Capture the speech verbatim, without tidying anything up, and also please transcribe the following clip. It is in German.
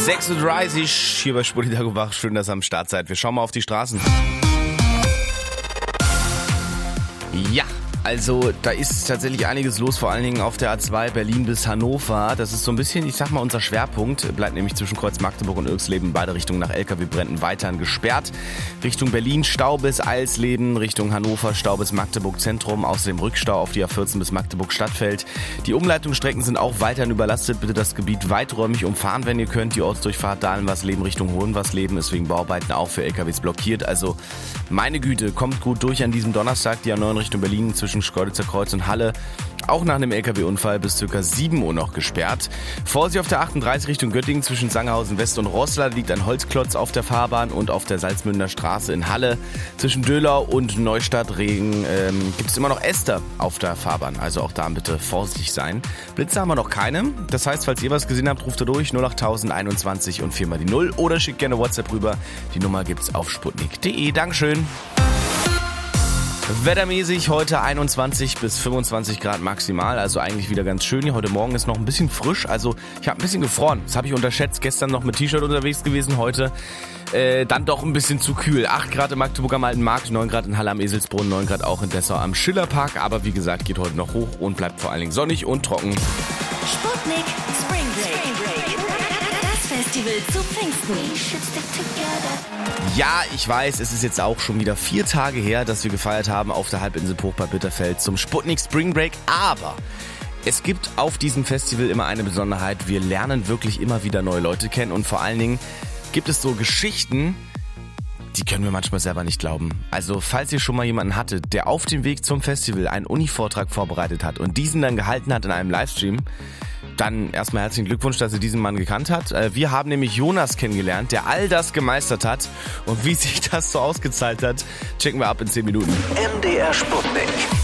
sechs Uhr dreißig hier bei Spudi Tag und Wach. Schön, dass ihr am Start seid. Wir schauen mal auf die Straßen. Ja, also da ist tatsächlich einiges los, vor allen Dingen auf der A zwei Berlin bis Hannover. Das ist so ein bisschen, ich sag mal, unser Schwerpunkt. Bleibt nämlich zwischen Kreuz Magdeburg und Irxleben beide Richtungen nach L K W-Bränden weiterhin gesperrt. Richtung Berlin Stau bis Eisleben, Richtung Hannover Stau bis Magdeburg Zentrum, außerdem Rückstau auf die A vierzehn bis Magdeburg Stadtfeld. Die Umleitungsstrecken sind auch weiterhin überlastet. Bitte das Gebiet weiträumig umfahren, wenn ihr könnt. Die Ortsdurchfahrt Dahlen-Wasleben Richtung Hohenwasleben ist wegen Bauarbeiten auch für L K Ws blockiert. Also meine Güte, kommt gut durch an diesem Donnerstag. Die A neun Richtung Berlin zwischen Schkeuditzer Kreuz und Halle auch nach einem L K W-Unfall bis ca. sieben Uhr noch gesperrt. Vorsicht auf der achtunddreißig Richtung Göttingen zwischen Sangerhausen West und Roßla liegt ein Holzklotz auf der Fahrbahn und auf der Salzmündener Straße in Halle zwischen Döhlau und Neustadt-Regen ähm, gibt es immer noch Äste auf der Fahrbahn. Also auch da bitte vorsichtig sein. Blitze haben wir noch keine. Das heißt, falls ihr was gesehen habt, ruft ihr durch null acht einundzwanzig und vier mal die null oder schickt gerne WhatsApp rüber. Die Nummer gibt's auf sputnik punkt de. Dankeschön. Wettermäßig heute einundzwanzig bis fünfundzwanzig Grad maximal, also eigentlich wieder ganz schön. Hier heute Morgen ist noch ein bisschen frisch, also ich habe ein bisschen gefroren. Das habe ich unterschätzt, gestern noch mit T-Shirt unterwegs gewesen, heute äh, dann doch ein bisschen zu kühl. acht Grad in Magdeburg am Alten Markt, neun Grad in Halle am Eselsbrunn, neun Grad auch in Dessau am Schillerpark. Aber wie gesagt, geht heute noch hoch und bleibt vor allen Dingen sonnig und trocken. Sputnik Spring Break. Das Festival zu Pfingsten. Ja, ich weiß, es ist jetzt auch schon wieder vier Tage her, dass wir gefeiert haben auf der Halbinsel Bruch bei Bitterfeld zum Sputnik Spring Break, aber es gibt auf diesem Festival immer eine Besonderheit. Wir lernen wirklich immer wieder neue Leute kennen und vor allen Dingen gibt es so Geschichten, die können wir manchmal selber nicht glauben. Also falls ihr schon mal jemanden hattet, der auf dem Weg zum Festival einen Uni-Vortrag vorbereitet hat und diesen dann gehalten hat in einem Livestream, dann erstmal herzlichen Glückwunsch, dass ihr diesen Mann gekannt habt. Wir haben nämlich Jonas kennengelernt, der all das gemeistert hat. Und wie sich das so ausgezahlt hat, checken wir ab in zehn Minuten. M D R Sputnik.